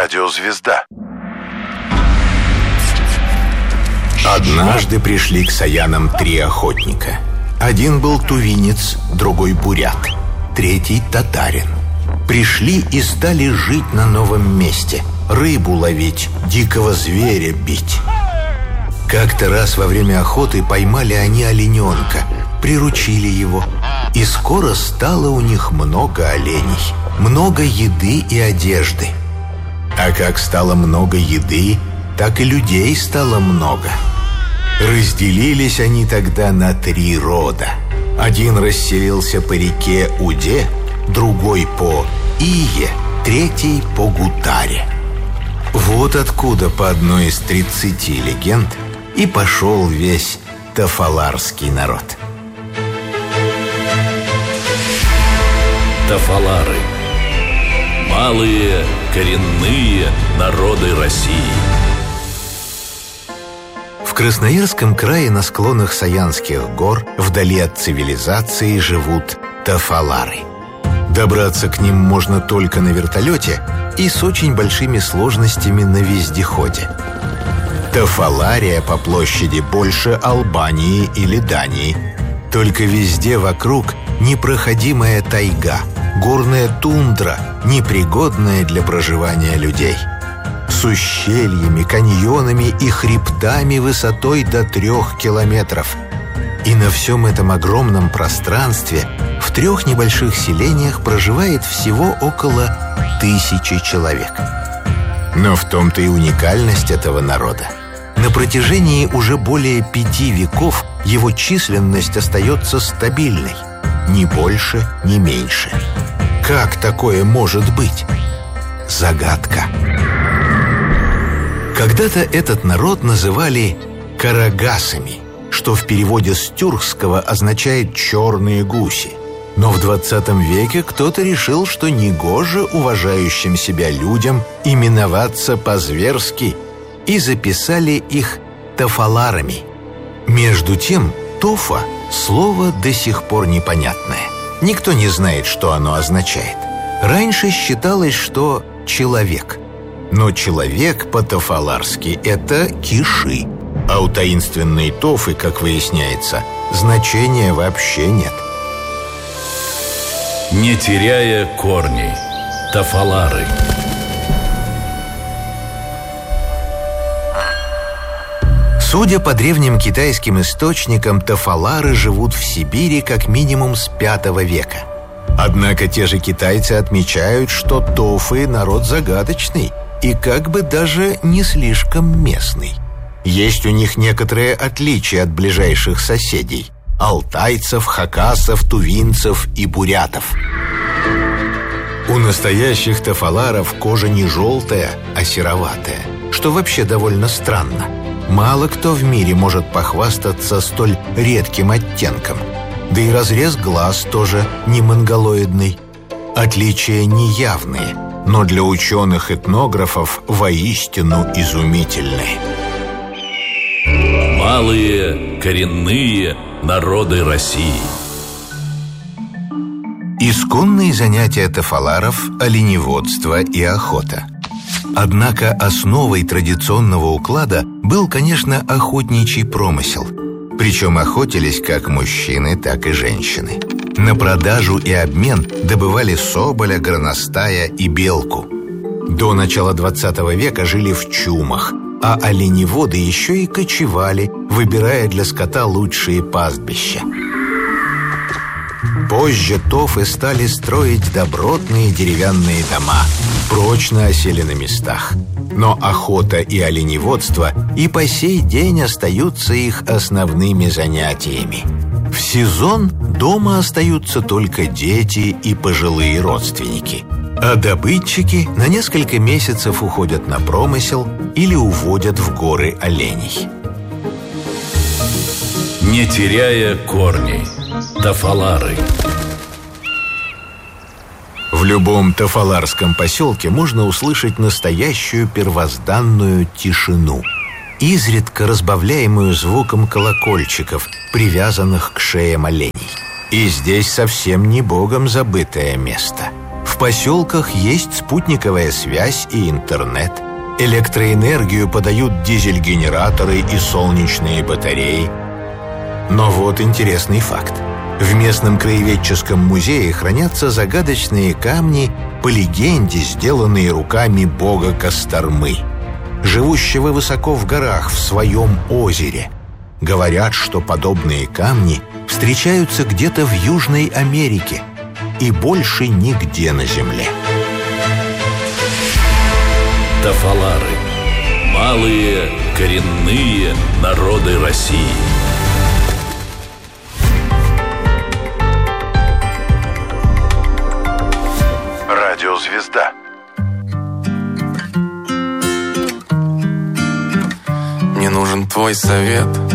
Радиозвезда. Однажды пришли к Саянам 3 охотника. Один был тувинец, другой бурят, третий татарин. Пришли и стали жить на новом месте, рыбу ловить, дикого зверя бить. Как-то раз во время охоты поймали они олененка, приручили его. И скоро стало у них много оленей, много еды и одежды. А как стало много еды, так и людей стало много. Разделились они тогда на 3 рода. Один расселился по реке Уде, другой по Ие, третий по Гутаре. Вот откуда по одной из 30 легенд и пошел весь тафаларский народ. Тафалары. Малые коренные народы России. В Красноярском крае на склонах Саянских гор, вдали от цивилизации, живут тафалары. Добраться к ним можно только на вертолете и с очень большими сложностями на вездеходе. Тафалария по площади больше Албании или Дании. Только везде вокруг непроходимая тайга, горная тундра, непригодная для проживания людей. С ущельями, каньонами и хребтами высотой до 3 километров. И на всем этом огромном пространстве в 3 небольших селениях проживает всего около 1000 человек. Но в том-то и уникальность этого народа. На протяжении уже более 5 веков его численность остается стабильной. Ни больше, ни меньше. Как такое может быть? Загадка. Когда-то этот народ называли карагасами, что в переводе с тюркского означает «черные гуси». Но в 20 веке кто-то решил, что негоже уважающим себя людям именоваться по-зверски, и записали их тафаларами. Между тем, тофа – слово до сих пор непонятное. Никто не знает, что оно означает. Раньше считалось, что «человек». Но человек по-тафаларски – это киши. А у таинственной тофы, как выясняется, значения вообще нет. Не теряя корней. Тафалары. Судя по древним китайским источникам, тафалары живут в Сибири как минимум с V века. Однако те же китайцы отмечают, что тофы – народ загадочный и как бы даже не слишком местный. Есть у них некоторые отличия от ближайших соседей – алтайцев, хакасов, тувинцев и бурятов. У настоящих тафаларов кожа не желтая, а сероватая, что вообще довольно странно. Мало кто в мире может похвастаться столь редким оттенком. Да и разрез глаз тоже не монголоидный. Отличия неявные, но для ученых-этнографов воистину изумительные. Малые коренные народы России. Исконные занятия тафаларов – оленеводство и охота. Однако основой традиционного уклада был, конечно, охотничий промысел. Причем охотились как мужчины, так и женщины. На продажу и обмен добывали соболя, горностая и белку. До начала 20 века жили в чумах, а оленеводы еще и кочевали, выбирая для скота лучшие пастбища. Позже тофы стали строить добротные деревянные дома, прочно осели на местах. Но охота и оленеводство и по сей день остаются их основными занятиями. В сезон дома остаются только дети и пожилые родственники, а добытчики на несколько месяцев уходят на промысел или уводят в горы оленей. Не теряя корней. Тафалары. В любом тафаларском поселке можно услышать настоящую первозданную тишину, изредка разбавляемую звуком колокольчиков, привязанных к шеям оленей. И здесь совсем не богом забытое место. В поселках есть спутниковая связь и интернет. Электроэнергию подают дизель-генераторы и солнечные батареи. Но вот интересный факт. В местном краеведческом музее хранятся загадочные камни, по легенде, сделанные руками бога Костормы, живущего высоко в горах в своем озере. Говорят, что подобные камни встречаются где-то в Южной Америке и больше нигде на Земле. Тафалары. Малые коренные народы России. Радиозвезда. Мне нужен твой совет.